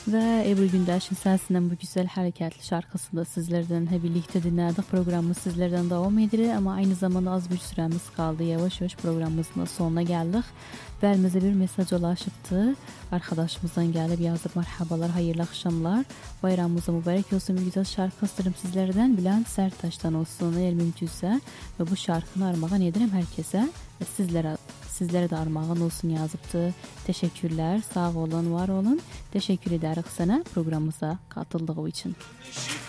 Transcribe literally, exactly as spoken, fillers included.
Ve Ebru Gündeş'in sesinden bu güzel hareketli şarkısını da sizlerden hep birlikte dinledik. Programımız sizlerden devam ediyor ama aynı zamanda az bir süremiz kaldı. Yavaş yavaş programımızın da sonuna geldik. Belimize bir mesaj ulaşıptı. Arkadaşımızdan gelip yazıp merhabalar, hayırlı akşamlar. Bayramımıza mübarek olsun. Bir güzel şarkı isterim sizlerden. Bülent Serttaş'tan olsun eğer mümkünse. Ve bu şarkını armağan ederim herkese. Ve sizlere Sizlere de armağan olsun yazıptı. Teşekkürler. Sağ olun, var olun. Teşekkür ederiz sana programımıza katıldığı için.